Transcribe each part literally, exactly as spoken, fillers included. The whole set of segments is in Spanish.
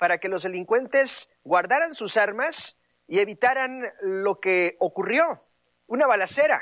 para que los delincuentes guardaran sus armas y evitaran lo que ocurrió, una balacera.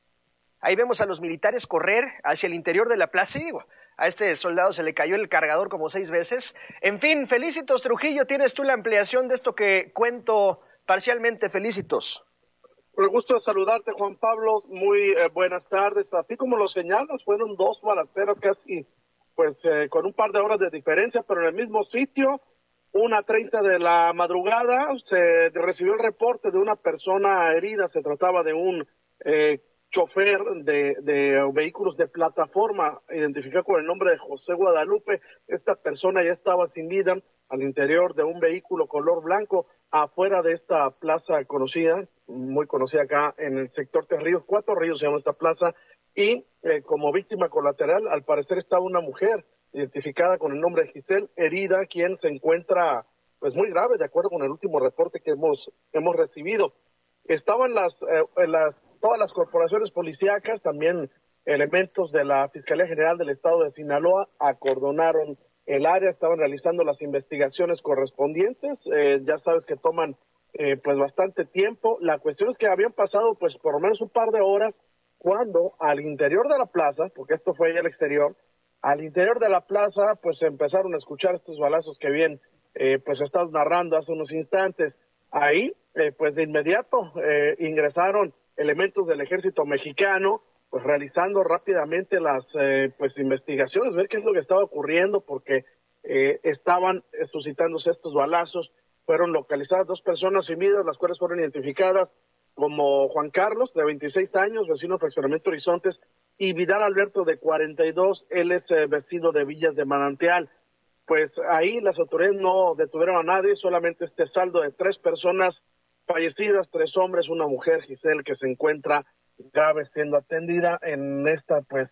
Ahí vemos a los militares correr hacia el interior de la plaza y digo, a este soldado se le cayó el cargador como seis veces. En fin, Felicitos Trujillo, tienes tú la ampliación de esto que cuento parcialmente. Felicitos. Con el gusto de saludarte, Juan Pablo. Muy eh, buenas tardes. Así como lo señalas, fueron dos balaceras casi, pues, eh, con un par de horas de diferencia, pero en el mismo sitio. Una treinta de la madrugada se recibió el reporte de una persona herida. Se trataba de un eh, chofer de, de vehículos de plataforma, identificado con el nombre de José Guadalupe. Esta persona ya estaba sin vida al interior de un vehículo color blanco, afuera de esta plaza conocida, muy conocida acá en el sector de Ríos, Cuatro Ríos se llama esta plaza, y eh, como víctima colateral, al parecer estaba una mujer identificada con el nombre de Giselle, herida, quien se encuentra pues muy grave, de acuerdo con el último reporte que hemos hemos recibido. Estaban las, eh, en las todas las corporaciones policíacas, también elementos de la Fiscalía General del Estado de Sinaloa acordonaron el área, estaban realizando las investigaciones correspondientes. Eh, ya sabes que toman eh, pues bastante tiempo. La cuestión es que habían pasado pues por lo menos un par de horas cuando al interior de la plaza, porque esto fue allá al exterior, al interior de la plaza pues se empezaron a escuchar estos balazos que bien eh, pues estás narrando hace unos instantes. Ahí eh, pues de inmediato eh, ingresaron elementos del ejército mexicano, pues realizando rápidamente las eh, pues investigaciones, ver qué es lo que estaba ocurriendo, porque eh, estaban suscitándose estos balazos. Fueron localizadas dos personas sin vida, las cuales fueron identificadas como Juan Carlos, de veintiséis años, vecino del fraccionamiento Horizontes, y Vidal Alberto, de cuarenta y dos, él es eh, vecino de Villas de Manantial. Pues ahí las autoridades no detuvieron a nadie, solamente este saldo de tres personas fallecidas, tres hombres, una mujer, Giselle, que se encuentra grave siendo atendida en esta pues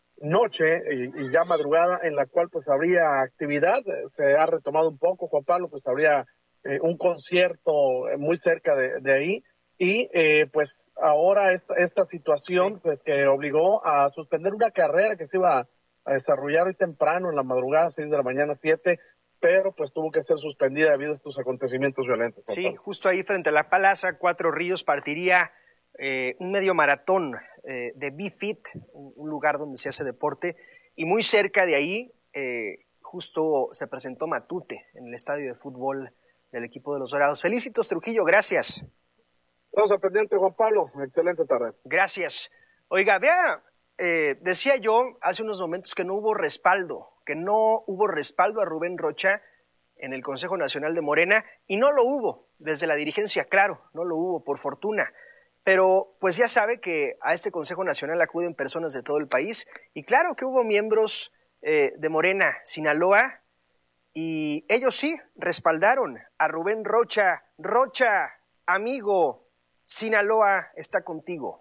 noche y, y ya madrugada, en la cual pues habría actividad. Se ha retomado un poco, Juan Pablo, pues habría eh, un concierto muy cerca de, de ahí, y eh, pues ahora esta, esta situación sí. pues que obligó a suspender una carrera que se iba a desarrollar hoy temprano en la madrugada, seis de la mañana, siete, pero pues tuvo que ser suspendida debido a estos acontecimientos violentos. Sí, Pablo. Justo ahí frente a la plaza, Cuatro Ríos, partiría eh, un medio maratón eh, de B-Fit, un, un lugar donde se hace deporte, y muy cerca de ahí eh, justo se presentó Matute en el estadio de fútbol del equipo de los Dorados. Felicitos, Trujillo, gracias. Estamos al pendiente, Juan Pablo. Excelente tarde. Gracias. Oiga, vea, eh, decía yo hace unos momentos que no hubo respaldo, que no hubo respaldo a Rubén Rocha en el Consejo Nacional de Morena, y no lo hubo desde la dirigencia, claro, no lo hubo, por fortuna. Pero pues ya sabe que a este Consejo Nacional acuden personas de todo el país, y claro que hubo miembros eh, de Morena, Sinaloa, y ellos sí respaldaron a Rubén Rocha. Rocha, amigo, Sinaloa está contigo.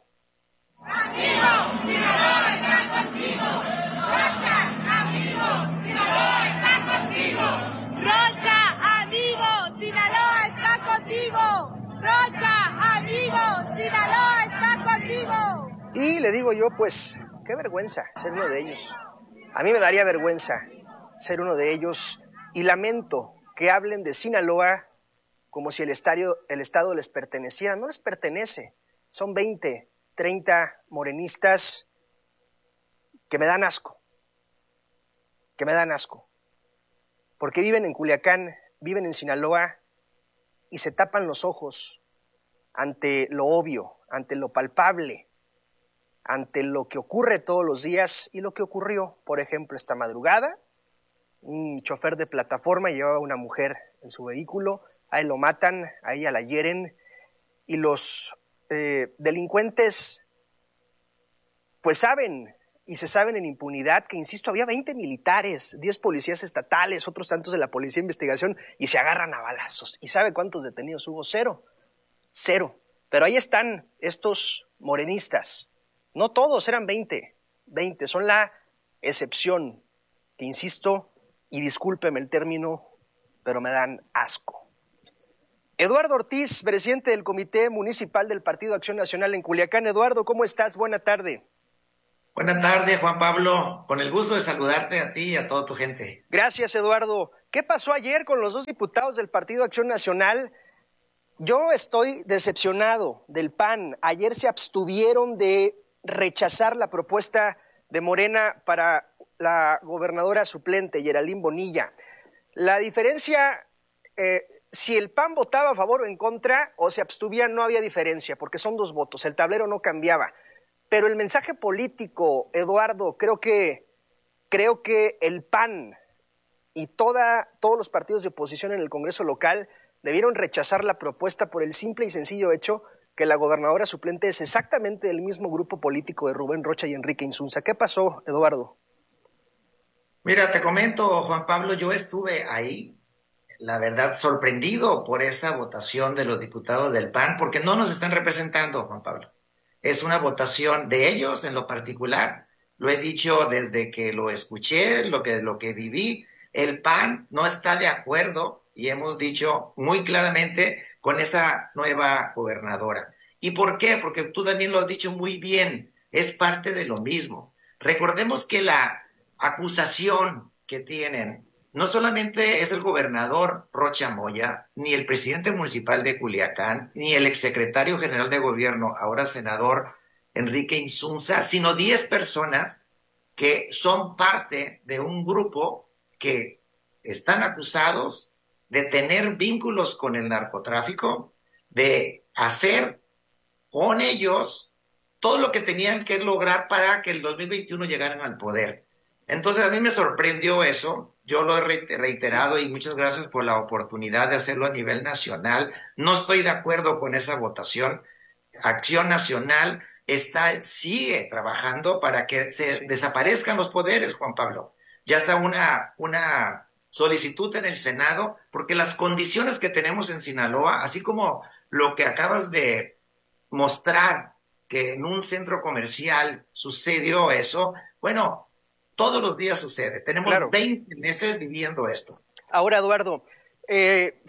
Amigo, Sinaloa está contigo. Rocha, amigo, Sinaloa está contigo. Rocha, amigo, Sinaloa está contigo. Rocha, amigo, Sinaloa está contigo. Y le digo yo, pues, qué vergüenza ser uno de ellos. A mí me daría vergüenza ser uno de ellos, y lamento que hablen de Sinaloa como si el, estadio, el Estado les perteneciera. No les pertenece. Son veinte, treinta morenistas que me dan asco, que me dan asco, porque viven en Culiacán, viven en Sinaloa y se tapan los ojos ante lo obvio, ante lo palpable, ante lo que ocurre todos los días y lo que ocurrió, por ejemplo, esta madrugada. Un chofer de plataforma llevaba a una mujer en su vehículo, ahí lo matan, a ella la hieren, y los eh, delincuentes pues saben y se saben en impunidad que, insisto, había veinte militares, diez policías estatales, otros tantos de la Policía de Investigación, y se agarran a balazos. ¿Y sabe cuántos detenidos hubo? Cero, cero. Pero ahí están estos morenistas. No todos, eran veinte, veinte, son la excepción, que insisto, y discúlpeme el término, pero me dan asco. Eduardo Ortiz, presidente del Comité Municipal del Partido Acción Nacional en Culiacán. Eduardo, ¿cómo estás? Buena tarde. Buenas tardes, Juan Pablo. Con el gusto de saludarte a ti y a toda tu gente. Gracias, Eduardo. ¿Qué ¿Qué pasó ayer con los dos diputados del Partido Acción Nacional? Yo estoy decepcionado del P A N. Ayer se abstuvieron de rechazar la propuesta de Morena para la gobernadora suplente, Geraldine Bonilla. La diferencia, eh, si el P A N votaba a favor o en contra, o se abstuvía, no había diferencia, porque son dos votos, el tablero no cambiaba. Pero el mensaje político, Eduardo, creo que, creo que el P A N y toda, todos los partidos de oposición en el Congreso local debieron rechazar la propuesta por el simple y sencillo hecho que la gobernadora suplente es exactamente del mismo grupo político de Rubén Rocha y Enrique Insunza. ¿Qué pasó, Eduardo? Mira, te comento, Juan Pablo, yo estuve ahí, la verdad, sorprendido por esa votación de los diputados del P A N, porque no nos están representando, Juan Pablo. Es una votación de ellos en lo particular. Lo he dicho desde que lo escuché, lo que, lo que viví. El P A N no está de acuerdo, y hemos dicho muy claramente, con esa nueva gobernadora. ¿Y por qué? Porque tú también lo has dicho muy bien, es parte de lo mismo. Recordemos que la acusación que tienen no solamente es el gobernador Rocha Moya, ni el presidente municipal de Culiacán, ni el exsecretario general de gobierno, ahora senador Enrique Insunza, sino diez personas que son parte de un grupo que están acusados de tener vínculos con el narcotráfico, de hacer con ellos todo lo que tenían que lograr para que el dos mil veintiuno llegaran al poder. Entonces a mí me sorprendió eso, yo lo he reiterado y muchas gracias por la oportunidad de hacerlo a nivel nacional. No estoy de acuerdo con esa votación. Acción Nacional está, sigue trabajando para que se sí. desaparezcan los poderes, Juan Pablo. Ya está una, una solicitud en el Senado, porque las condiciones que tenemos en Sinaloa, así como lo que acabas de mostrar, que en un centro comercial sucedió eso, bueno, todos los días sucede. Tenemos claro. veinte meses viviendo esto. Ahora, Eduardo, eh,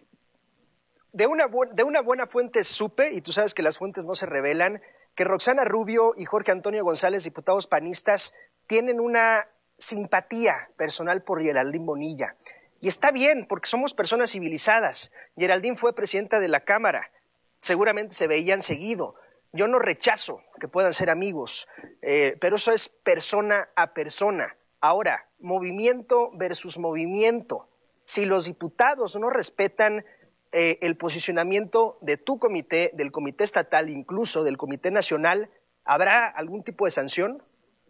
de, una bu- de una buena fuente supe, y tú sabes que las fuentes no se revelan, que Roxana Rubio y Jorge Antonio González, diputados panistas, tienen una simpatía personal por Geraldine Bonilla. Y está bien, porque somos personas civilizadas. Geraldine fue presidenta de la Cámara. Seguramente se veían seguido. Yo no rechazo que puedan ser amigos, eh, pero eso es persona a persona. Ahora, movimiento versus movimiento. Si los diputados no respetan eh, el posicionamiento de tu comité, del comité estatal, incluso del comité nacional, ¿habrá algún tipo de sanción?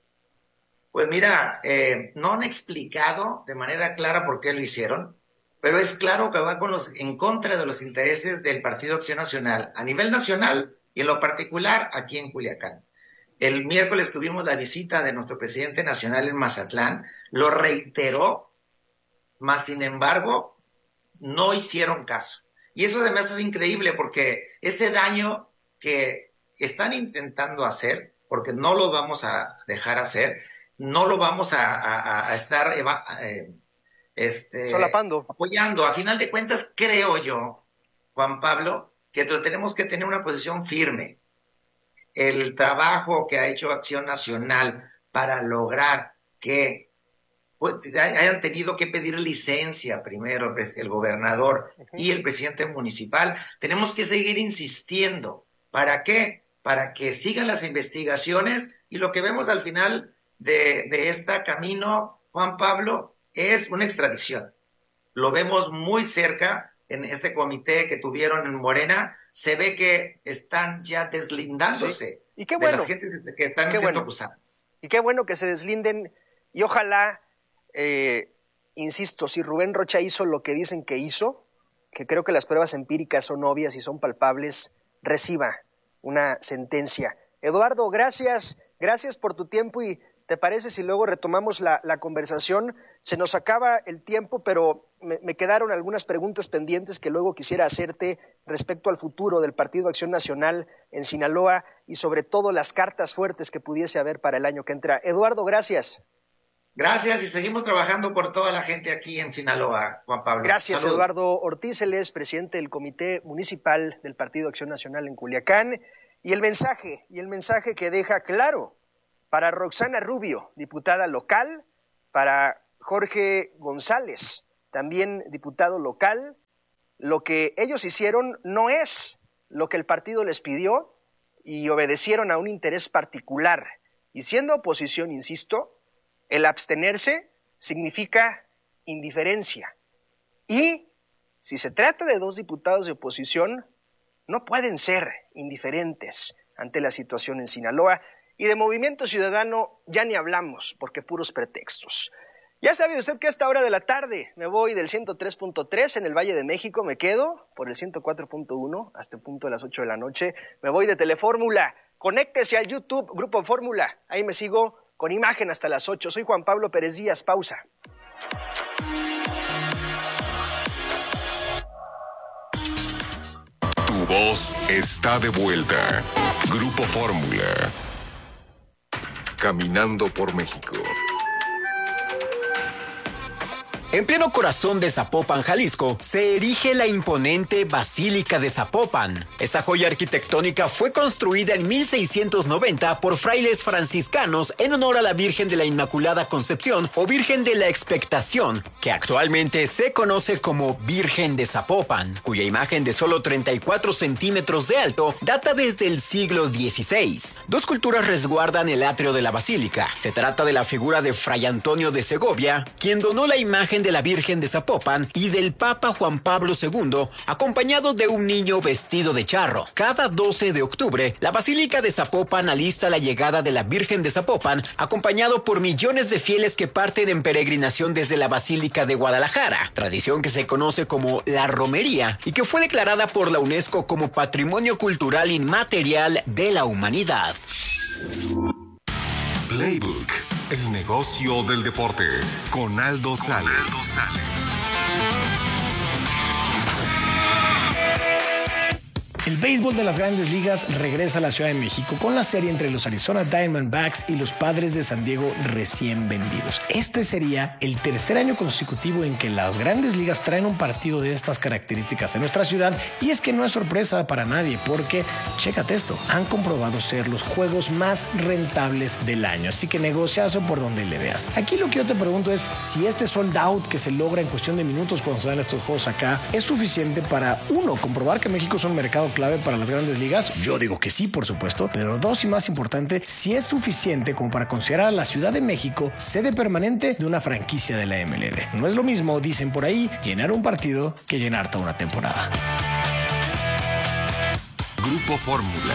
Pues mira, eh, no han explicado de manera clara por qué lo hicieron, pero es claro que va con los, en contra de los intereses del Partido Acción Nacional, a nivel nacional y en lo particular aquí en Culiacán. El miércoles tuvimos la visita de nuestro presidente nacional en Mazatlán, lo reiteró, mas sin embargo no hicieron caso. Y eso además es increíble porque ese daño que están intentando hacer, porque no lo vamos a dejar hacer, no lo vamos a, a, a estar eva, eh, este, solapando, apoyando. A final de cuentas, creo yo, Juan Pablo, que tenemos que tener una posición firme. El trabajo que ha hecho Acción Nacional para lograr que pues, hayan tenido que pedir licencia primero el gobernador uh-huh. y el presidente municipal, tenemos que seguir insistiendo. ¿Para qué? Para que sigan las investigaciones y lo que vemos al final de, de este camino, Juan Pablo, es una extradición. Lo vemos muy cerca en este comité que tuvieron en Morena, se ve que están ya deslindándose sí. y qué bueno, de las gentes que están qué siendo bueno. acusadas. Y qué bueno que se deslinden y ojalá, eh, insisto, si Rubén Rocha hizo lo que dicen que hizo, que creo que las pruebas empíricas son obvias y son palpables, reciba una sentencia. Eduardo, gracias, gracias por tu tiempo y ¿te parece si luego retomamos la, la conversación? Se nos acaba el tiempo, pero me, me quedaron algunas preguntas pendientes que luego quisiera hacerte respecto al futuro del Partido Acción Nacional en Sinaloa y sobre todo las cartas fuertes que pudiese haber para el año que entra. Eduardo, gracias. Gracias y seguimos trabajando por toda la gente aquí en Sinaloa, Juan Pablo. Gracias, Salud. Eduardo Ortiz, él es presidente del Comité Municipal del Partido Acción Nacional en Culiacán. Y el mensaje, y el mensaje que deja claro para Roxana Rubio, diputada local, para Jorge González, también diputado local. Lo que ellos hicieron no es lo que el partido les pidió y obedecieron a un interés particular. Y siendo oposición, insisto, el abstenerse significa indiferencia. Y si se trata de dos diputados de oposición, no pueden ser indiferentes ante la situación en Sinaloa. Y de Movimiento Ciudadano ya ni hablamos, porque puros pretextos. Ya sabe usted que a esta hora de la tarde me voy del ciento tres punto tres en el Valle de México, me quedo por el ciento cuatro punto uno hasta el punto de las ocho de la noche. Me voy de Telefórmula. Conéctese al YouTube Grupo Fórmula. Ahí me sigo con imagen hasta las ocho. Soy Juan Pablo Pérez Díaz. Pausa. Tu voz está de vuelta. Grupo Fórmula. Caminando por México. En pleno corazón de Zapopan, Jalisco, se erige la imponente Basílica de Zapopan. Esta joya arquitectónica fue construida en mil seiscientos noventa por frailes franciscanos en honor a la Virgen de la Inmaculada Concepción o Virgen de la Expectación, que actualmente se conoce como Virgen de Zapopan, cuya imagen de solo treinta y cuatro centímetros de alto data desde el siglo dieciséis. Dos culturas resguardan el atrio de la basílica. Se trata de la figura de Fray Antonio de Segovia, quien donó la imagen de la Virgen de Zapopan, y del Papa Juan Pablo segundo, acompañado de un niño vestido de charro. Cada doce de octubre, la Basílica de Zapopan alista la llegada de la Virgen de Zapopan, acompañado por millones de fieles que parten en peregrinación desde la Basílica de Guadalajara, tradición que se conoce como la romería y que fue declarada por la UNESCO como Patrimonio Cultural Inmaterial de la Humanidad. Playbook, el negocio del deporte, con Aldo Sales. El béisbol de las Grandes Ligas regresa a la Ciudad de México con la serie entre los Arizona Diamondbacks y los Padres de San Diego recién vendidos. Este sería el tercer año consecutivo en que las Grandes Ligas traen un partido de estas características en nuestra ciudad, y es que no es sorpresa para nadie porque, chécate esto, han comprobado ser los juegos más rentables del año, así que negociazo por donde le veas. Aquí lo que yo te pregunto es si este sold out que se logra en cuestión de minutos cuando se dan estos juegos acá es suficiente para, uno, comprobar que México es un mercado clave para las Grandes Ligas. Yo digo que sí, por supuesto, pero dos, y más importante, si es suficiente como para considerar a la Ciudad de México sede permanente de una franquicia de la M L B. No es lo mismo, dicen por ahí, llenar un partido que llenar toda una temporada. Grupo Fórmula.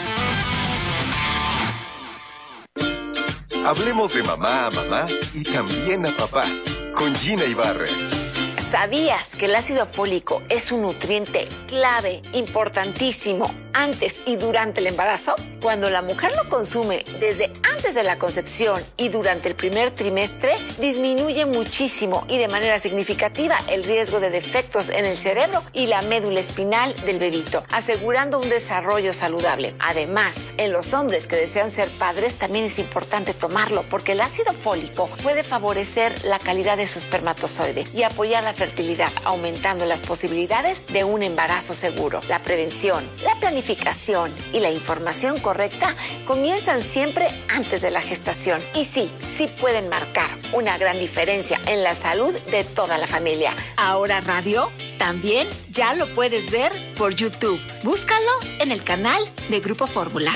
Hablemos de mamá a mamá y también a papá, con Gina Ibarra. ¿Sabías que el ácido fólico es un nutriente clave, importantísimo, antes y durante el embarazo? Cuando la mujer lo consume desde antes de la concepción y durante el primer trimestre, disminuye muchísimo y de manera significativa el riesgo de defectos en el cerebro y la médula espinal del bebito, asegurando un desarrollo saludable. Además, en los hombres que desean ser padres también es importante tomarlo, porque el ácido fólico puede favorecer la calidad de su espermatozoide y apoyar la fertilidad, aumentando las posibilidades de un embarazo seguro. La prevención, la planificación y la información correcta comienzan siempre antes de la gestación. Y sí, sí pueden marcar una gran diferencia en la salud de toda la familia. Ahora Radio también ya lo puedes ver por YouTube. Búscalo en el canal de Grupo Fórmula.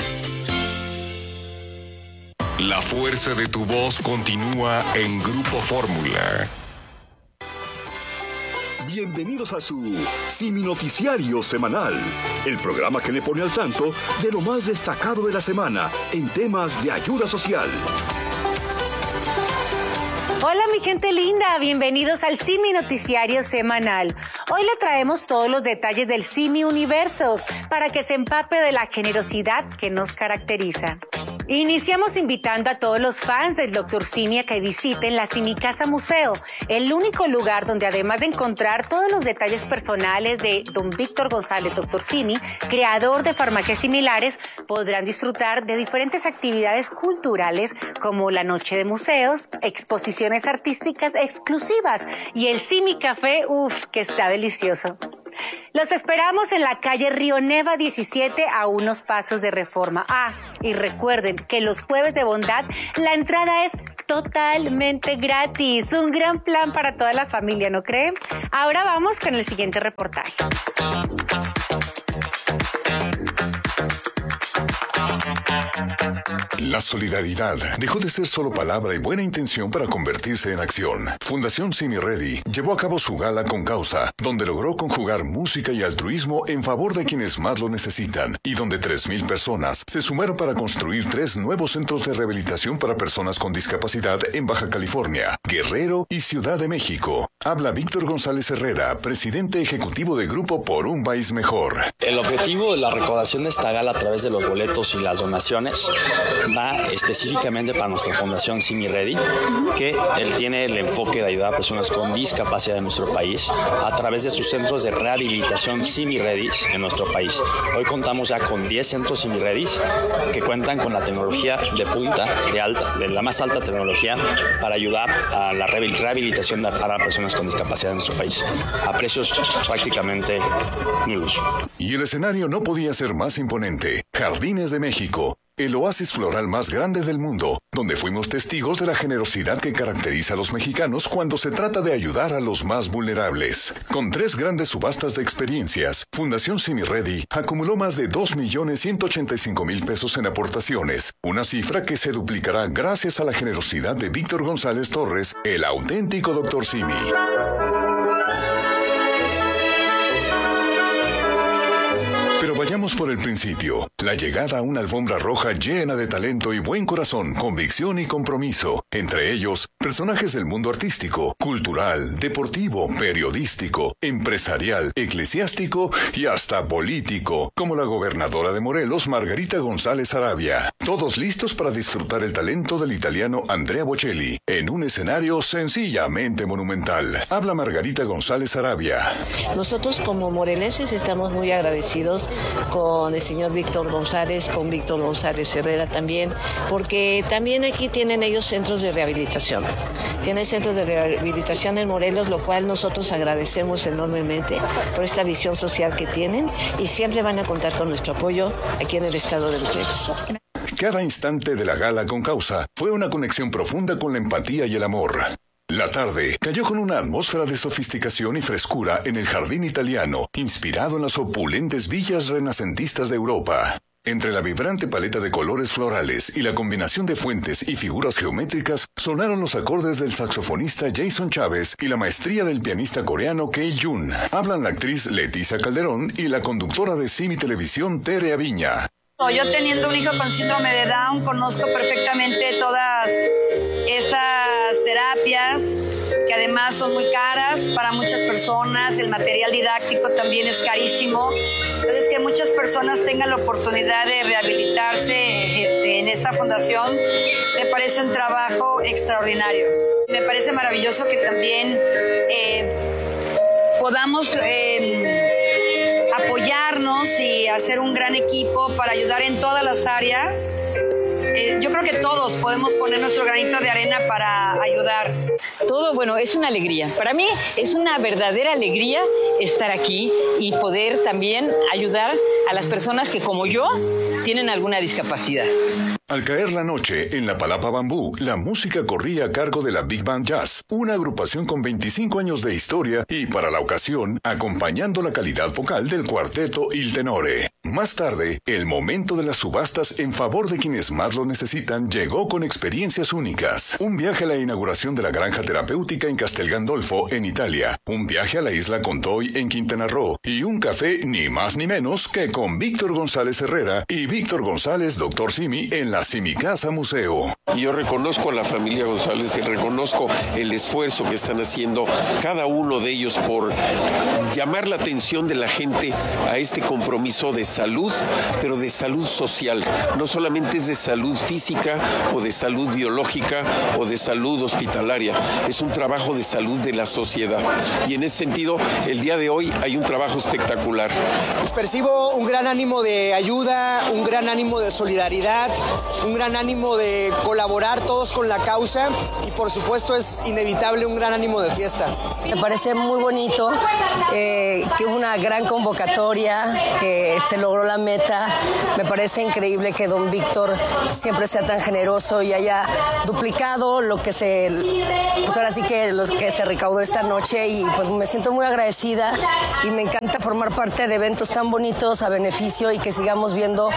La fuerza de tu voz continúa en Grupo Fórmula. Bienvenidos a su Simi Noticiario Semanal, el programa que le pone al tanto de lo más destacado de la semana en temas de ayuda social. Hola mi gente linda, bienvenidos al Simi Noticiario Semanal. Hoy le traemos todos los detalles del Simi Universo para que se empape de la generosidad que nos caracteriza. Iniciamos invitando a todos los fans del doctor Simi a que visiten la Simi Casa Museo, el único lugar donde además de encontrar todos los detalles personales de don Víctor González, doctor Simi, creador de farmacias similares, podrán disfrutar de diferentes actividades culturales como la noche de museos, exposiciones artísticas exclusivas y el Simi Café, uff, que está delicioso. Los esperamos en la calle Río Neva diecisiete a unos pasos de Reforma. Ah, y recuerden que los jueves de bondad la entrada es totalmente gratis. Un gran plan para toda la familia, ¿no creen? Ahora vamos con el siguiente reportaje. La solidaridad dejó de ser solo palabra y buena intención para convertirse en acción. Fundación Simi Ready llevó a cabo su gala con causa, donde logró conjugar música y altruismo en favor de quienes más lo necesitan, y donde tres mil personas se sumaron para construir tres nuevos centros de rehabilitación para personas con discapacidad en Baja California, Guerrero y Ciudad de México. Habla Víctor González Herrera, presidente ejecutivo de Grupo Por un País Mejor. El objetivo de la recaudación de esta gala a través de los boletos y las donaciones va específicamente para nuestra fundación Simi Ready, que él tiene el enfoque de ayudar a personas con discapacidad en nuestro país a través de sus centros de rehabilitación Simi Ready en nuestro país. Hoy contamos ya con diez centros Simi Ready que cuentan con la tecnología de punta, de alta, de la más alta tecnología para ayudar a la rehabilitación para personas con discapacidad en nuestro país a precios prácticamente nulos. Y el escenario no podía ser más imponente. Jardines de México, el oasis floral más grande del mundo, donde fuimos testigos de la generosidad que caracteriza a los mexicanos cuando se trata de ayudar a los más vulnerables. Con tres grandes subastas de experiencias, Fundación Simi Ready acumuló más de dos millones ciento ochenta y cinco mil pesos en aportaciones, una cifra que se duplicará gracias a la generosidad de Víctor González Torres, el auténtico doctor Simi. Pero vayamos por el principio. La llegada a una alfombra roja llena de talento y buen corazón, convicción y compromiso. Entre ellos, personajes del mundo artístico, cultural, deportivo, periodístico, empresarial, eclesiástico y hasta político, como la gobernadora de Morelos, Margarita González Arabia. Todos listos para disfrutar el talento del italiano Andrea Bocelli, en un escenario sencillamente monumental. Habla Margarita González Arabia. Nosotros como morelenses estamos muy agradecidos con el señor Víctor González, con Víctor González Herrera también, porque también aquí tienen ellos centros de rehabilitación. Tienen centros de rehabilitación en Morelos, lo cual nosotros agradecemos enormemente por esta visión social que tienen y siempre van a contar con nuestro apoyo aquí en el estado de Morelos. Cada instante de la gala con causa fue una conexión profunda con la empatía y el amor. La tarde cayó con una atmósfera de sofisticación y frescura en el jardín italiano, inspirado en las opulentes villas renacentistas de Europa. Entre la vibrante paleta de colores florales y la combinación de fuentes y figuras geométricas, sonaron los acordes del saxofonista Jason Chávez y la maestría del pianista coreano Kei Jun. Hablan la actriz Leticia Calderón y la conductora de Simi Televisión Tere Aviña. Yo teniendo un hijo con síndrome de Down, conozco perfectamente todas esas terapias que además son muy caras para muchas personas, el material didáctico también es carísimo, entonces que muchas personas tengan la oportunidad de rehabilitarse este, en esta fundación me parece un trabajo extraordinario. Me parece maravilloso que también eh, podamos eh, apoyarnos y hacer un gran equipo para ayudar en todas las áreas. Eh, yo creo que todos podemos poner nuestro granito de arena para ayudar. Todo, bueno, es una alegría. Para mí es una verdadera alegría estar aquí y poder también ayudar a las personas que, como yo, tienen alguna discapacidad. Al caer la noche en la Palapa Bambú, la música corría a cargo de la Big Band Jazz, una agrupación con veinticinco años de historia y, para la ocasión, acompañando la calidad vocal del cuarteto Il Tenore. Más tarde, el momento de las subastas en favor de quienes más lo necesitan llegó con experiencias únicas. Un viaje a la inauguración de la granja terapéutica en Castel Gandolfo, en Italia. Un viaje a la isla Contoy, en Quintana Roo. Y un café ni más ni menos que con Víctor González Herrera y Víctor González, doctor Simi, en la Simi Casa Museo. Y yo reconozco a la familia González, que reconozco el esfuerzo que están haciendo cada uno de ellos por llamar la atención de la gente a este compromiso de salud, pero de salud social. No solamente es de salud física o de salud biológica o de salud hospitalaria, es un trabajo de salud de la sociedad. Y en ese sentido, el día de hoy hay un trabajo espectacular. Percibo un gran ánimo de ayuda, un gran ánimo de solidaridad, un gran ánimo de colaborar todos con la causa y por supuesto es inevitable un gran ánimo de fiesta. Me parece muy bonito, eh, que hubo una gran convocatoria, que se logró la meta. Me parece increíble que don Víctor siempre siempre sea tan generoso y haya duplicado lo que se, pues ahora sí que lo que se recaudó esta noche, y pues me siento muy agradecida y me encanta formar parte de eventos tan bonitos a beneficio y que sigamos viendo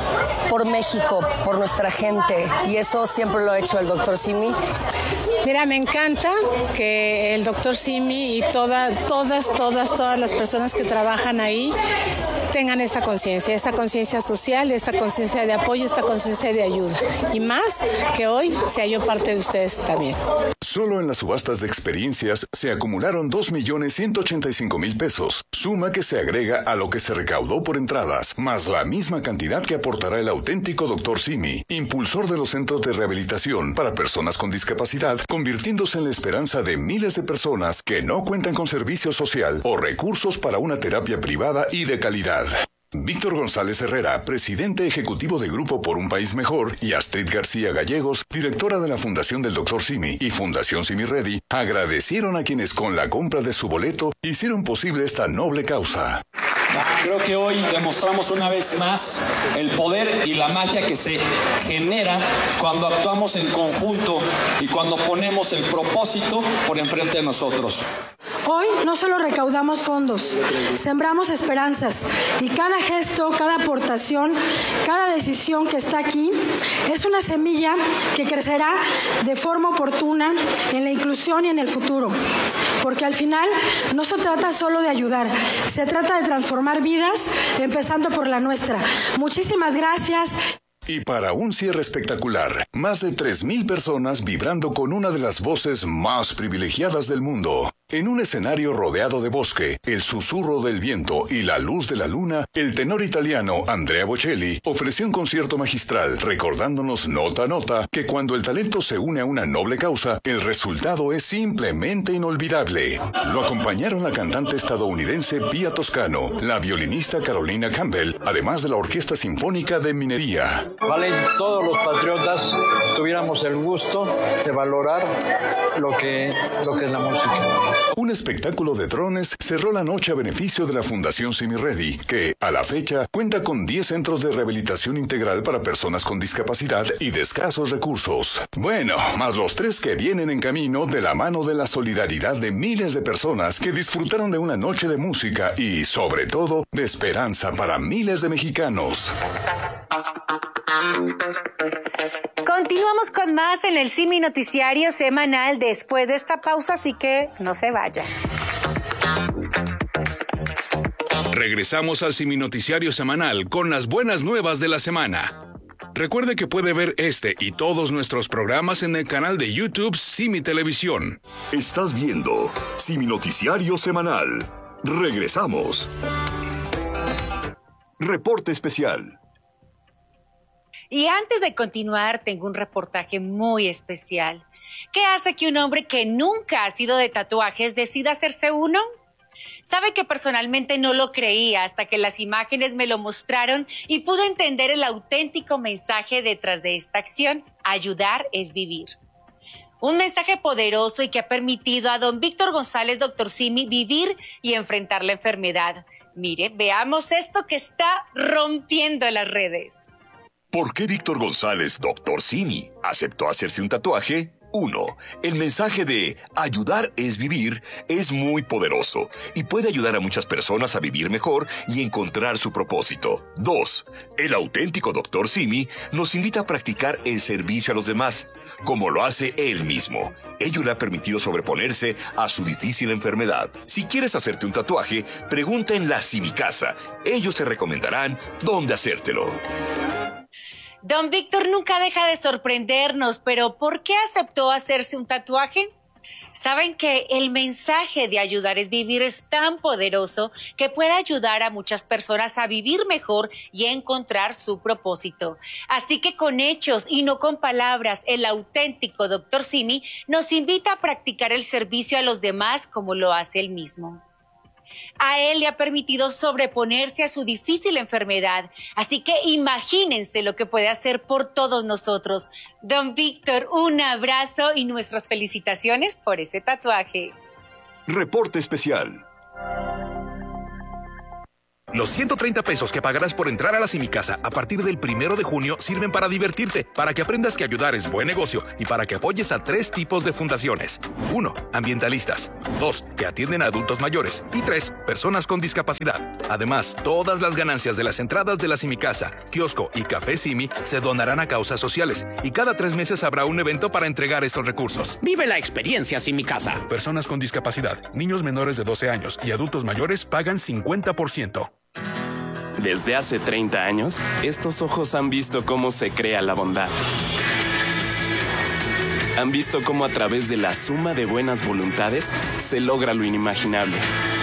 por México, por nuestra gente, y eso siempre lo ha hecho el doctor Simi. Mira, me encanta que el doctor Simi y toda, todas, todas, todas las personas que trabajan ahí tengan esta conciencia, esta conciencia social, esta conciencia de apoyo, esta conciencia de ayuda. Y más que hoy sea yo parte de ustedes también. Solo en las subastas de experiencias se acumularon dos millones ciento ochenta y cinco mil pesos, suma que se agrega a lo que se recaudó por entradas, más la misma cantidad que aportará el auténtico doctor Simi, impulsor de los centros de rehabilitación para personas con discapacidad, convirtiéndose en la esperanza de miles de personas que no cuentan con servicio social o recursos para una terapia privada y de calidad. Víctor González Herrera, presidente ejecutivo de Grupo Por un País Mejor, y Astrid García Gallegos, directora de la Fundación del doctor Simi y Fundación Simi Ready, agradecieron a quienes con la compra de su boleto hicieron posible esta noble causa. Creo que hoy demostramos una vez más el poder y la magia que se genera cuando actuamos en conjunto y cuando ponemos el propósito por enfrente de nosotros. Hoy no solo recaudamos fondos, sembramos esperanzas, y cada gesto, cada aportación, cada decisión que está aquí es una semilla que crecerá de forma oportuna en la inclusión y en el futuro. Porque al final no se trata solo de ayudar, se trata de transformar vidas, empezando por la nuestra. Muchísimas gracias. Y para un cierre espectacular, más de tres mil personas vibrando con una de las voces más privilegiadas del mundo. En un escenario rodeado de bosque, el susurro del viento y la luz de la luna, el tenor italiano Andrea Bocelli ofreció un concierto magistral recordándonos nota a nota que cuando el talento se une a una noble causa, el resultado es simplemente inolvidable. Lo acompañaron la cantante estadounidense Pia Toscano, la violinista Carolina Campbell, además de la Orquesta Sinfónica de Minería. Vale, todos los patriotas tuviéramos el gusto de valorar lo que, lo que es la música. Un espectáculo de drones cerró la noche a beneficio de la Fundación Simi Ready, que, a la fecha, cuenta con diez centros de rehabilitación integral para personas con discapacidad y de escasos recursos. Bueno, más los tres que vienen en camino de la mano de la solidaridad de miles de personas que disfrutaron de una noche de música y, sobre todo, de esperanza para miles de mexicanos. Continuamos con más en el Simi Noticiario Semanal después de esta pausa, así que no se vayan. Regresamos al Simi Noticiario Semanal con las buenas nuevas de la semana. Recuerde que puede ver este y todos nuestros programas en el canal de YouTube Simi Televisión. Estás viendo Simi Noticiario Semanal. Regresamos. Reporte especial. Y antes de continuar, tengo un reportaje muy especial. ¿Qué hace que un hombre que nunca ha sido de tatuajes decida hacerse uno? Sabe que personalmente no lo creía hasta que las imágenes me lo mostraron y pude entender el auténtico mensaje detrás de esta acción. Ayudar es vivir. Un mensaje poderoso y que ha permitido a don Víctor González, doctor Simi, vivir y enfrentar la enfermedad. Mire, veamos esto que está rompiendo las redes. ¿Por qué Víctor González, doctor Simi, aceptó hacerse un tatuaje? uno. El mensaje de ayudar es vivir es muy poderoso y puede ayudar a muchas personas a vivir mejor y encontrar su propósito. dos. El auténtico doctor Simi nos invita a practicar el servicio a los demás, como lo hace él mismo. Ello le ha permitido sobreponerse a su difícil enfermedad. Si quieres hacerte un tatuaje, pregunta en la Simicasa. Ellos te recomendarán dónde hacértelo. Don Víctor nunca deja de sorprendernos, pero ¿por qué aceptó hacerse un tatuaje? Saben que el mensaje de ayudar es vivir es tan poderoso que puede ayudar a muchas personas a vivir mejor y a encontrar su propósito. Así que con hechos y no con palabras, el auténtico doctor Simi nos invita a practicar el servicio a los demás como lo hace él mismo. A él le ha permitido sobreponerse a su difícil enfermedad, así que imagínense lo que puede hacer por todos nosotros. Don Víctor, un abrazo y nuestras felicitaciones por ese tatuaje. Reporte especial. Los ciento treinta pesos que pagarás por entrar a la Simicasa a partir del primero de junio sirven para divertirte, para que aprendas que ayudar es buen negocio y para que apoyes a tres tipos de fundaciones. Uno, ambientalistas. Dos, que atienden a adultos mayores. Y tres, personas con discapacidad. Además, todas las ganancias de las entradas de la Simicasa, kiosco y café Simi se donarán a causas sociales. Y cada tres meses habrá un evento para entregar estos recursos. Vive la experiencia Simicasa. Personas con discapacidad, niños menores de doce años y adultos mayores pagan cincuenta por ciento. Desde hace treinta años, estos ojos han visto cómo se crea la bondad. Han visto cómo a través de la suma de buenas voluntades se logra lo inimaginable.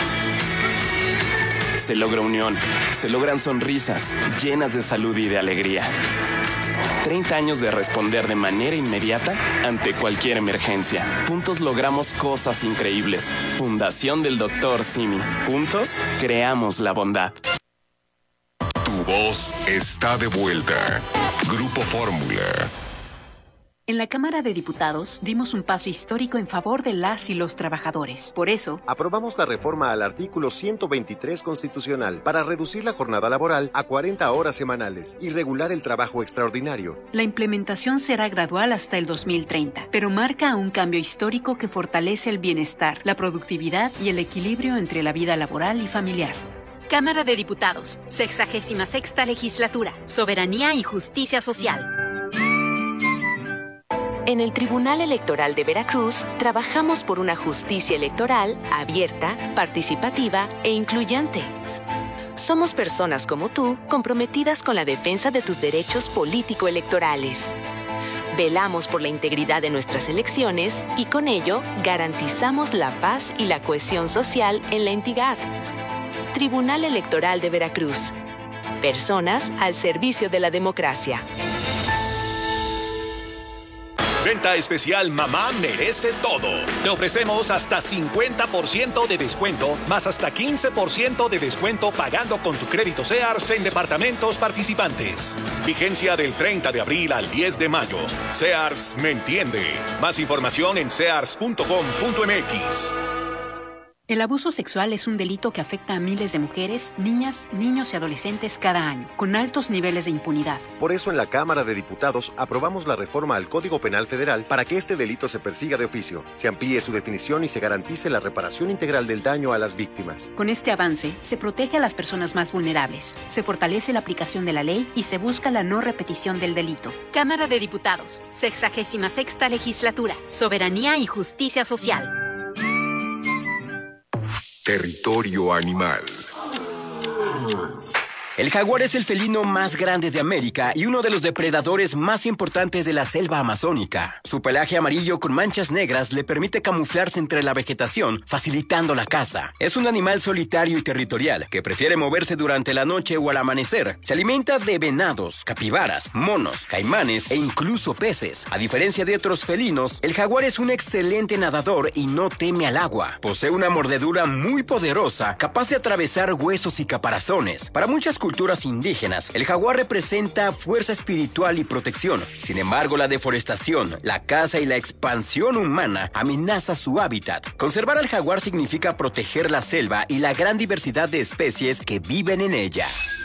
Se logra unión, se logran sonrisas llenas de salud y de alegría. treinta años de responder de manera inmediata ante cualquier emergencia. Juntos logramos cosas increíbles. Fundación del doctor Simi. Juntos creamos la bondad. Tu voz está de vuelta. Grupo Fórmula. En la Cámara de Diputados dimos un paso histórico en favor de las y los trabajadores. Por eso, aprobamos la reforma al artículo ciento veintitrés constitucional para reducir la jornada laboral a cuarenta horas semanales y regular el trabajo extraordinario. la implementación será gradual hasta el dos mil treinta, pero marca un cambio histórico que fortalece el bienestar, la productividad y el equilibrio entre la vida laboral y familiar. Cámara de Diputados, sexagésima sexta legislatura, soberanía y justicia social. En el Tribunal Electoral de Veracruz, trabajamos por una justicia electoral abierta, participativa e incluyente. Somos personas como tú, comprometidas con la defensa de tus derechos político-electorales. Velamos por la integridad de nuestras elecciones y con ello garantizamos la paz y la cohesión social en la entidad. Tribunal Electoral de Veracruz. Personas al servicio de la democracia. Venta especial Mamá Merece Todo. Te ofrecemos hasta cincuenta por ciento de descuento, más hasta quince por ciento de descuento pagando con tu crédito Sears en departamentos participantes. Vigencia del treinta de abril al diez de mayo. Sears me entiende. Más información en sears punto com punto m x. El abuso sexual es un delito que afecta a miles de mujeres, niñas, niños y adolescentes cada año, con altos niveles de impunidad. Por eso en la Cámara de Diputados aprobamos la reforma al Código Penal Federal para que este delito se persiga de oficio, se amplíe su definición y se garantice la reparación integral del daño a las víctimas. Con este avance, se protege a las personas más vulnerables, se fortalece la aplicación de la ley y se busca la no repetición del delito. Cámara de Diputados, sexagésima sexta legislatura, soberanía y justicia social. Territorio animal. El jaguar es el felino más grande de América y uno de los depredadores más importantes de la selva amazónica. Su pelaje amarillo con manchas negras le permite camuflarse entre la vegetación, facilitando la caza. Es un animal solitario y territorial que prefiere moverse durante la noche o al amanecer. Se alimenta de venados, capibaras, monos, caimanes e incluso peces. A diferencia de otros felinos, el jaguar es un excelente nadador y no teme al agua. Posee una mordedura muy poderosa, capaz de atravesar huesos y caparazones. Para muchas culturas indígenas, el jaguar representa fuerza espiritual y protección. Sin embargo, la deforestación, la caza y la expansión humana amenaza su hábitat. Conservar al jaguar significa proteger la selva y la gran diversidad de especies que viven en ella.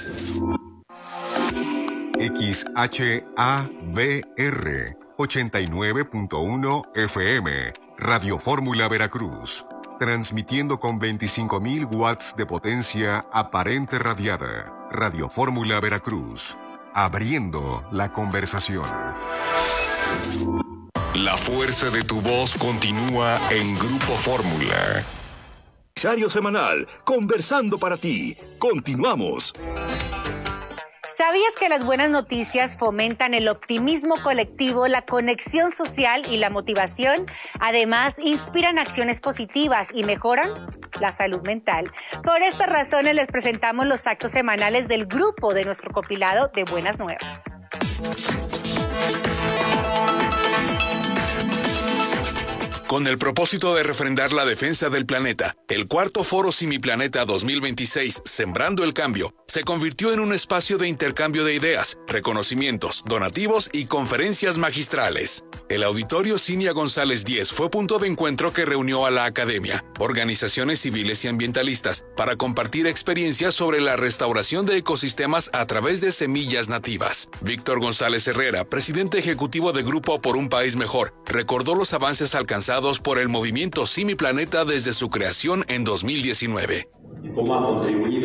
X H A V R ochenta y nueve punto uno F M, Radio Fórmula Veracruz, transmitiendo con veinticinco mil watts de potencia aparente radiada. Radio Fórmula Veracruz, abriendo la conversación. La fuerza de tu voz continúa en Grupo Fórmula. Diario semanal, conversando para ti. Continuamos. ¿Sabías que las buenas noticias fomentan el optimismo colectivo, la conexión social y la motivación? Además, inspiran acciones positivas y mejoran la salud mental. Por estas razones les presentamos los actos semanales del grupo de nuestro compilado de Buenas Nuevas. Con el propósito de refrendar la defensa del planeta, el cuarto Foro Simiplaneta dos mil veintiséis, Sembrando el Cambio, se convirtió en un espacio de intercambio de ideas, reconocimientos, donativos y conferencias magistrales. El Auditorio Cinia González diez fue punto de encuentro que reunió a la academia, organizaciones civiles y ambientalistas para compartir experiencias sobre la restauración de ecosistemas a través de semillas nativas. Víctor González Herrera, presidente ejecutivo de Grupo por un País Mejor, recordó los avances alcanzados por el movimiento Simiplaneta desde su creación en dos mil diecinueve. Y cómo ha contribuido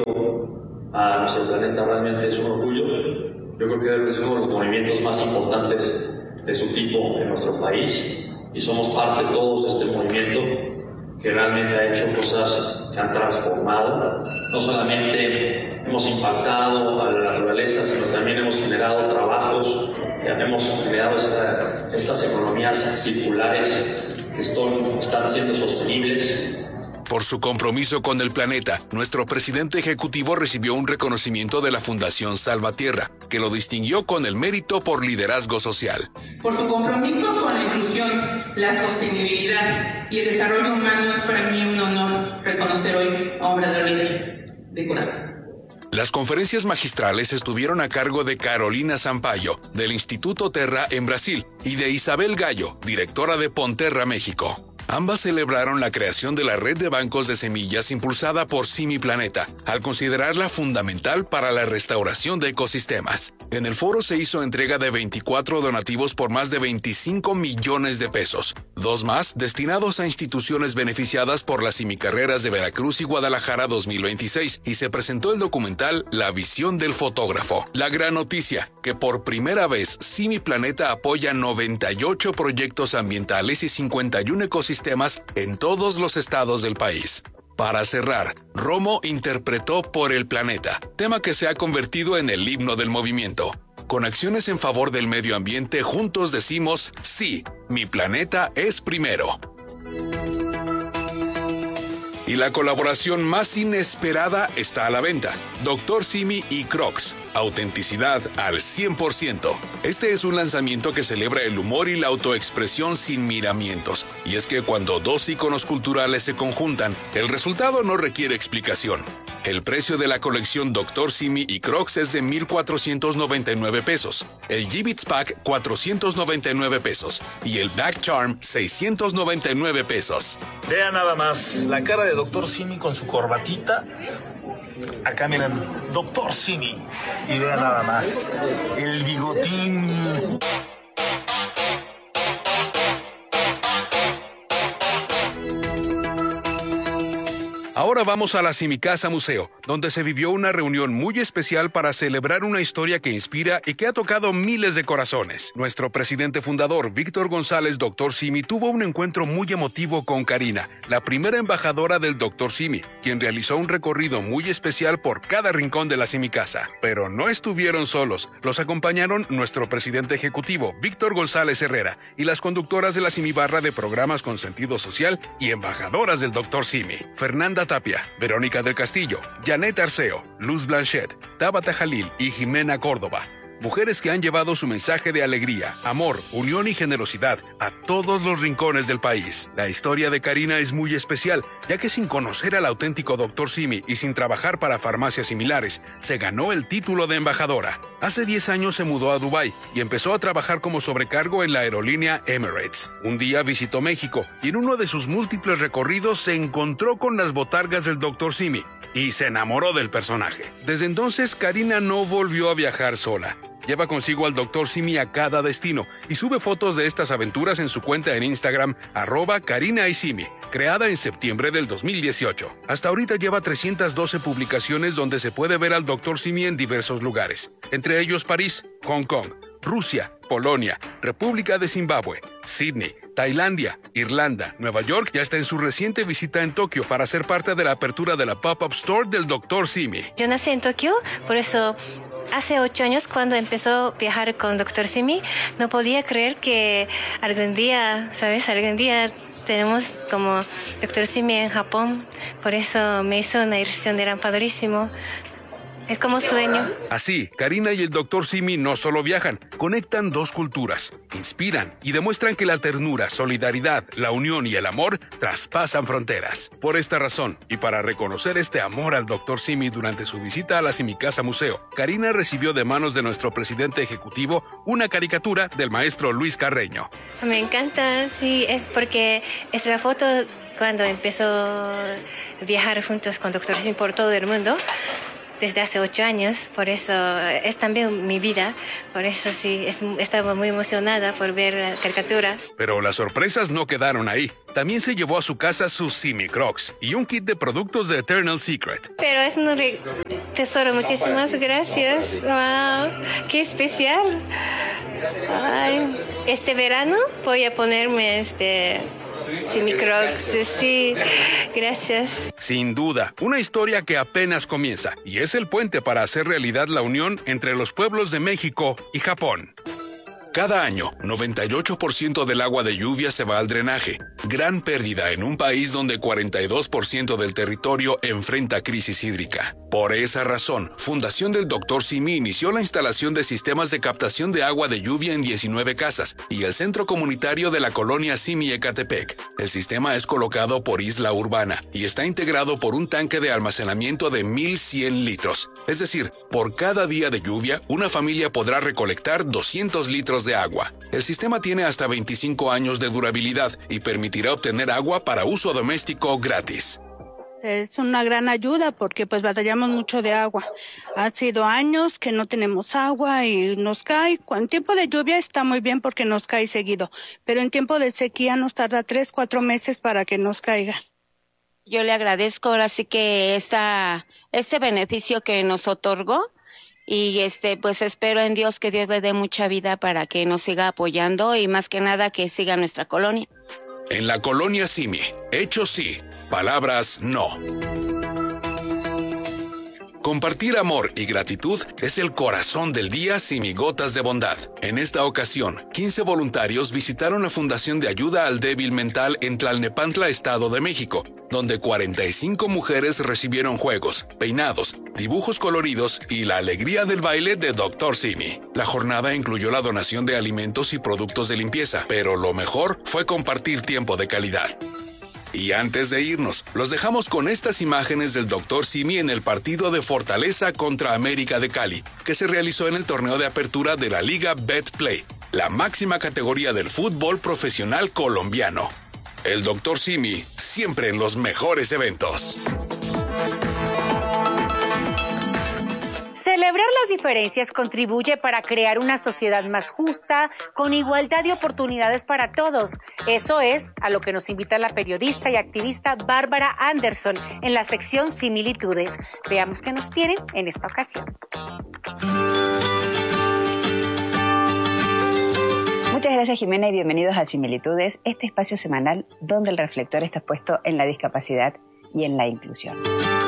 a nuestro planeta realmente es un orgullo. Yo creo que es uno de los movimientos más importantes de su tipo en nuestro país y somos parte de todos de este movimiento que realmente ha hecho cosas que han transformado. No solamente hemos impactado a la naturaleza, sino también hemos generado trabajos, hemos generado esta, estas economías circulares que están, están siendo sostenibles. Por su compromiso con el planeta, nuestro presidente ejecutivo recibió un reconocimiento de la Fundación Salvatierra, que lo distinguió con el mérito por liderazgo social. Por su compromiso con la inclusión, la sostenibilidad y el desarrollo humano, es para mí un honor reconocer hoy a un verdadero líder de corazón. Las conferencias magistrales estuvieron a cargo de Carolina Sampaio, del Instituto Terra en Brasil, y de Isabel Gallo, directora de Ponterra, México. Ambas celebraron la creación de la red de bancos de semillas impulsada por Simiplaneta, al considerarla fundamental para la restauración de ecosistemas. En el foro se hizo entrega de veinticuatro donativos por más de veinticinco millones de pesos, dos más destinados a instituciones beneficiadas por las simicarreras de Veracruz y Guadalajara dos mil veintiséis, y se presentó el documental La visión del fotógrafo. La gran noticia, que por primera vez Simiplaneta apoya noventa y ocho proyectos ambientales y cincuenta y uno ecosistemas en todos los estados del país. Para cerrar, Romo interpretó Por el Planeta, tema que se ha convertido en el himno del movimiento. Con acciones en favor del medio ambiente, juntos decimos, sí, mi planeta es primero. Y la colaboración más inesperada está a la venta. doctor Simi y Crocs. Autenticidad al cien por ciento. Este es un lanzamiento que celebra el humor y la autoexpresión sin miramientos. Y es que cuando dos íconos culturales se conjuntan, el resultado no requiere explicación. El precio de la colección doctor Simi y Crocs es de mil cuatrocientos noventa y nueve pesos. El G-Bits Pack, cuatrocientos noventa y nueve pesos. Y el Back Charm, seiscientos noventa y nueve pesos. Vean nada más la cara de doctor Simi con su corbatita. Acá miren, doctor Simi. Y vean nada más el bigotín. Ahora vamos a la Simicasa Museo, donde se vivió una reunión muy especial para celebrar una historia que inspira y que ha tocado miles de corazones. Nuestro presidente fundador, Víctor González doctor Simi, tuvo un encuentro muy emotivo con Karina, la primera embajadora del doctor Simi, quien realizó un recorrido muy especial por cada rincón de la Simicasa. Pero no estuvieron solos, los acompañaron nuestro presidente ejecutivo, Víctor González Herrera, y las conductoras de la Simibarra de programas con sentido social y embajadoras del doctor Simi, Fernanda Tapia, Verónica del Castillo, Janet Arceo, Luz Blanchet, Tabata Jalil y Jimena Córdoba. Mujeres que han llevado su mensaje de alegría, amor, unión y generosidad a todos los rincones del país. La historia de Karina es muy especial, ya que sin conocer al auténtico doctor Simi y sin trabajar para farmacias similares, se ganó el título de embajadora. Hace diez años se mudó a Dubái y empezó a trabajar como sobrecargo en la aerolínea Emirates. Un día visitó México y en uno de sus múltiples recorridos se encontró con las botargas del doctor Simi y se enamoró del personaje. Desde entonces, Karina no volvió a viajar sola. Lleva consigo al doctor Simi a cada destino y sube fotos de estas aventuras en su cuenta en Instagram, arroba Karina y Simi, creada en septiembre del dos mil dieciocho. Hasta ahorita lleva trescientas doce publicaciones donde se puede ver al doctor Simi en diversos lugares, entre ellos París, Hong Kong, Rusia, Polonia, República de Zimbabue, Sydney, Tailandia, Irlanda, Nueva York y hasta en su reciente visita en Tokio para ser parte de la apertura de la Pop-Up Store del doctor Simi. Yo nací en Tokio, por eso hace ocho años cuando empezó a viajar con doctor Simi, no podía creer que algún día, ¿sabes? Algún día tenemos como doctor Simi en Japón. Por eso me hizo una ilusión, era padrísimo. Es como sueño. Así, Karina y el doctor Simi no solo viajan, conectan dos culturas, inspiran y demuestran que la ternura, solidaridad, la unión y el amor traspasan fronteras. Por esta razón, y para reconocer este amor al doctor Simi durante su visita a la Simicasa Museo, Karina recibió de manos de nuestro presidente ejecutivo una caricatura del maestro Luis Carreño. Me encanta, sí, es porque es la foto cuando empezó a viajar juntos con doctor Simi por todo el mundo. Desde hace ocho años, por eso es también mi vida, por eso sí, es, estaba muy emocionada por ver la caricatura. Pero las sorpresas no quedaron ahí. También se llevó a su casa sus Simi Crocs y un kit de productos de Eternal Secret. Pero es un re- tesoro, muchísimas gracias. Wow, qué especial. Ay, este verano voy a ponerme este... Simi Crocs, sí, gracias. Sin duda, una historia que apenas comienza y es el puente para hacer realidad la unión entre los pueblos de México y Japón. Cada año, noventa y ocho por ciento del agua de lluvia se va al drenaje. Gran pérdida en un país donde cuarenta y dos por ciento del territorio enfrenta crisis hídrica. Por esa razón, Fundación del doctor Simi inició la instalación de sistemas de captación de agua de lluvia en diecinueve casas y el centro comunitario de la colonia Simi Ecatepec. El sistema es colocado por Isla Urbana y está integrado por un tanque de almacenamiento de mil cien litros. Es decir, por cada día de lluvia, una familia podrá recolectar doscientos litros de agua. El sistema tiene hasta veinticinco años de durabilidad y permitirá obtener agua para uso doméstico gratis. Es una gran ayuda porque pues batallamos mucho de agua. Han sido años que no tenemos agua y nos cae. En tiempo de lluvia está muy bien porque nos cae seguido, pero en tiempo de sequía nos tarda tres, cuatro meses para que nos caiga. Yo le agradezco ahora sí que esta, este beneficio que nos otorgó y este pues espero en Dios que Dios le dé mucha vida para que nos siga apoyando y más que nada que siga nuestra colonia. En la colonia Simi, hechos sí, palabras no. Compartir amor y gratitud es el corazón del día Simi Gotas de Bondad. En esta ocasión, quince voluntarios visitaron la Fundación de Ayuda al Débil Mental en Tlalnepantla, Estado de México, donde cuarenta y cinco mujeres recibieron juegos, peinados, dibujos coloridos y la alegría del baile de doctor Simi. La jornada incluyó la donación de alimentos y productos de limpieza, pero lo mejor fue compartir tiempo de calidad. Y antes de irnos, los dejamos con estas imágenes del doctor Simi en el partido de Fortaleza contra América de Cali, que se realizó en el torneo de apertura de la Liga Betplay, la máxima categoría del fútbol profesional colombiano. El doctor Simi, siempre en los mejores eventos. Celebrar las diferencias contribuye para crear una sociedad más justa, con igualdad de oportunidades para todos. Eso es a lo que nos invita la periodista y activista Bárbara Anderson en la sección Similitudes. Veamos qué nos tienen en esta ocasión. Muchas gracias, Jimena, y bienvenidos a Similitudes, este espacio semanal donde el reflector está puesto en la discapacidad y en la inclusión.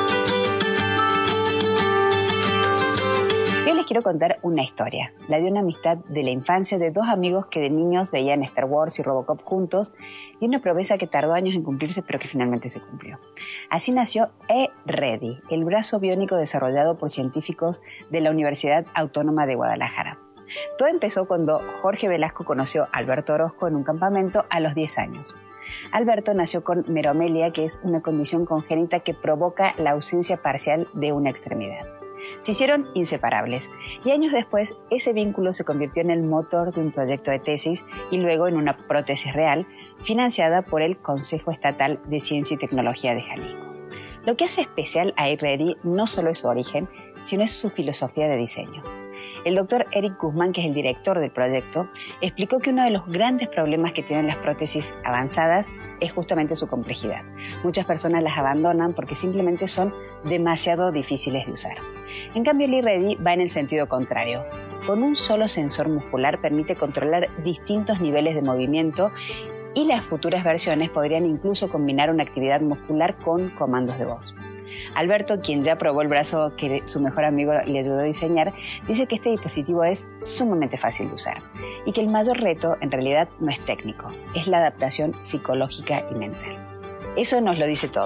Hoy les quiero contar una historia, la de una amistad de la infancia de dos amigos que de niños veían Star Wars y Robocop juntos y una promesa que tardó años en cumplirse pero que finalmente se cumplió. Así nació eReady, el brazo biónico desarrollado por científicos de la Universidad Autónoma de Guadalajara. Todo empezó cuando Jorge Velasco conoció a Alberto Orozco en un campamento a los diez años. Alberto nació con meromelia, que es una condición congénita que provoca la ausencia parcial de una extremidad. Se hicieron inseparables y años después ese vínculo se convirtió en el motor de un proyecto de tesis y luego en una prótesis real financiada por el Consejo Estatal de Ciencia y Tecnología de Jalisco. Lo que hace especial a eReady no solo es su origen, sino es su filosofía de diseño. El doctor Eric Guzmán, que es el director del proyecto, explicó que uno de los grandes problemas que tienen las prótesis avanzadas es justamente su complejidad. Muchas personas las abandonan porque simplemente son demasiado difíciles de usar. En cambio, el eReady va en el sentido contrario. Con un solo sensor muscular permite controlar distintos niveles de movimiento y las futuras versiones podrían incluso combinar una actividad muscular con comandos de voz. Alberto, quien ya probó el brazo que su mejor amigo le ayudó a diseñar, dice que este dispositivo es sumamente fácil de usar y que el mayor reto en realidad no es técnico, es la adaptación psicológica y mental. Eso nos lo dice todo.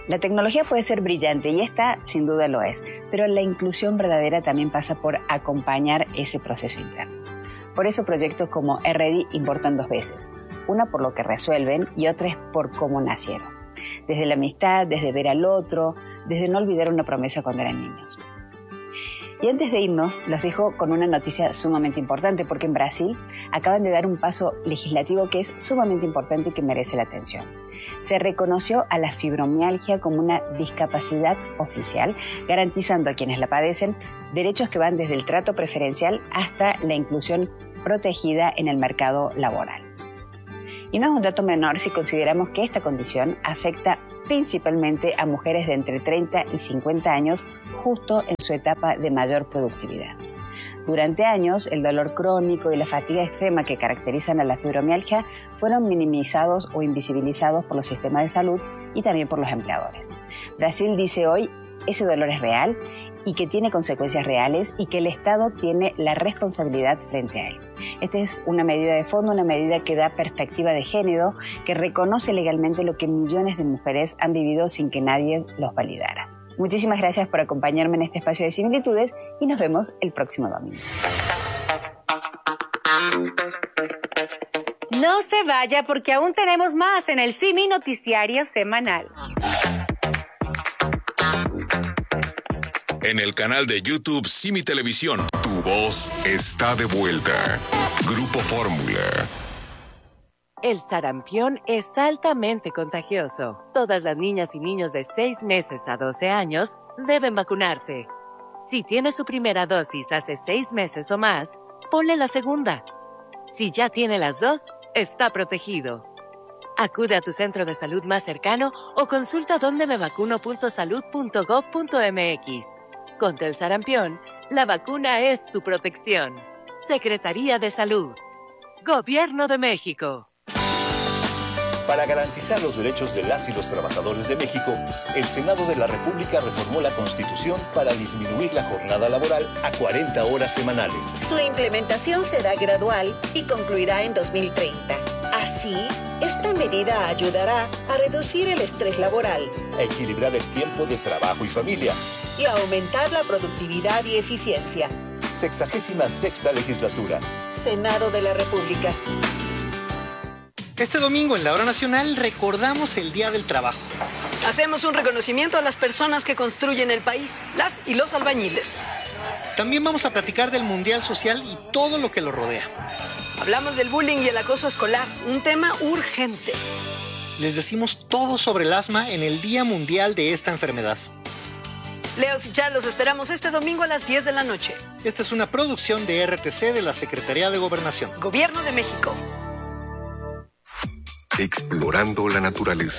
La tecnología puede ser brillante y esta sin duda lo es, pero la inclusión verdadera también pasa por acompañar ese proceso interno. Por eso proyectos como R D importan dos veces, una por lo que resuelven y otra es por cómo nacieron. Desde la amistad, desde ver al otro, desde no olvidar una promesa cuando eran niños. Y antes de irnos, los dejo con una noticia sumamente importante, porque en Brasil acaban de dar un paso legislativo que es sumamente importante y que merece la atención. Se reconoció a la fibromialgia como una discapacidad oficial, garantizando a quienes la padecen derechos que van desde el trato preferencial hasta la inclusión protegida en el mercado laboral. Y no es un dato menor si consideramos que esta condición afecta principalmente a mujeres de entre treinta y cincuenta años, justo en su etapa de mayor productividad. Durante años, el dolor crónico y la fatiga extrema que caracterizan a la fibromialgia fueron minimizados o invisibilizados por los sistemas de salud y también por los empleadores. Brasil dice hoy, ese dolor es real y que tiene consecuencias reales y que el Estado tiene la responsabilidad frente a él. Esta es una medida de fondo, una medida que da perspectiva de género, que reconoce legalmente lo que millones de mujeres han vivido sin que nadie los validara. Muchísimas gracias por acompañarme en este espacio de similitudes y nos vemos el próximo domingo. No se vaya porque aún tenemos más en el Simi Noticiario Semanal. En el canal de YouTube Simi Televisión. Tu voz está de vuelta. Grupo Fórmula. El sarampión es altamente contagioso. Todas las niñas y niños de seis meses a doce años deben vacunarse. Si tiene su primera dosis hace seis meses o más, ponle la segunda. Si ya tiene las dos, está protegido. Acude a tu centro de salud más cercano o consulta donde me vacuno punto salud punto gov punto m x. Contra el sarampión, la vacuna es tu protección. Secretaría de Salud. Gobierno de México. Para garantizar los derechos de las y los trabajadores de México, el Senado de la República reformó la Constitución para disminuir la jornada laboral a cuarenta horas semanales. Su implementación será gradual y concluirá en dos mil treinta. Así, esta medida ayudará a reducir el estrés laboral, a equilibrar el tiempo de trabajo y familia y a aumentar la productividad y eficiencia. Sexagésima sexta legislatura. Senado de la República. Este domingo en la Hora Nacional recordamos el Día del Trabajo. Hacemos un reconocimiento a las personas que construyen el país, las y los albañiles. También vamos a platicar del Mundial Social y todo lo que lo rodea. Hablamos del bullying y el acoso escolar, un tema urgente. Les decimos todo sobre el asma en el Día Mundial de esta enfermedad. Leo y Char, los esperamos este domingo a las diez de la noche. Esta es una producción de R T C de la Secretaría de Gobernación. Gobierno de México. Explorando la naturaleza.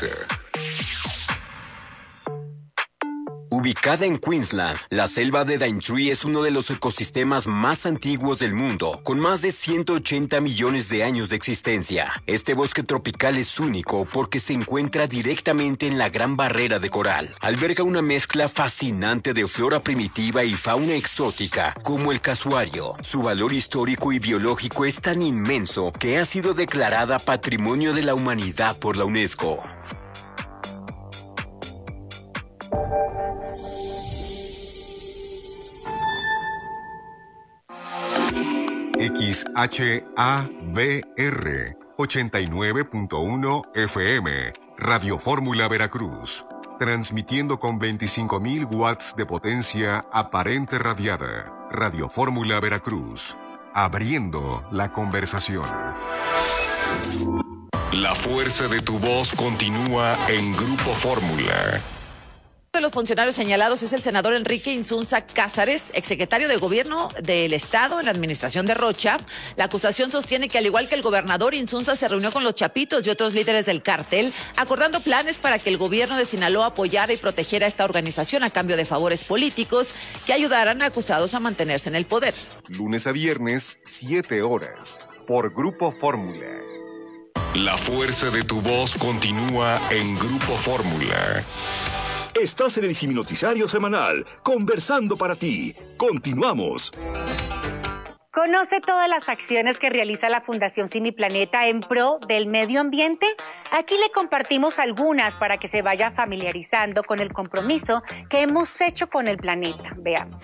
Ubicada en Queensland, la selva de Daintree es uno de los ecosistemas más antiguos del mundo, con más de ciento ochenta millones de años de existencia. Este bosque tropical es único porque se encuentra directamente en la Gran Barrera de Coral. Alberga una mezcla fascinante de flora primitiva y fauna exótica, como el casuario. Su valor histórico y biológico es tan inmenso que ha sido declarada Patrimonio de la Humanidad por la UNESCO. X H A V R ochenta y nueve punto uno F M, Radio Fórmula Veracruz, transmitiendo con veinticinco mil watts de potencia aparente radiada. Radio Fórmula Veracruz, abriendo la conversación. La fuerza de tu voz continúa en Grupo Fórmula. Uno de los funcionarios señalados es el senador Enrique Insunza Cázares, exsecretario de Gobierno del Estado en la administración de Rocha. La acusación sostiene que, al igual que el gobernador, Insunza se reunió con los Chapitos y otros líderes del cártel, acordando planes para que el gobierno de Sinaloa apoyara y protegiera a esta organización a cambio de favores políticos que ayudaran a acusados a mantenerse en el poder. Lunes a viernes, siete horas, por Grupo Fórmula. La fuerza de tu voz continúa en Grupo Fórmula. Estás en el Siminoticiario Semanal, conversando para ti. Continuamos. Conoce todas las acciones que realiza la Fundación Simi Planeta en pro del medio ambiente. Aquí le compartimos algunas para que se vaya familiarizando con el compromiso que hemos hecho con el planeta. Veamos.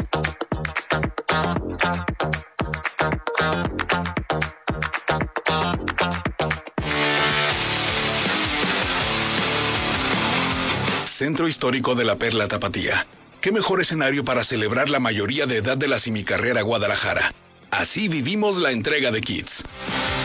Centro Histórico de la Perla Tapatía. ¿Qué mejor escenario para celebrar la mayoría de edad de la Simicarrera Guadalajara? Así vivimos la entrega de kits.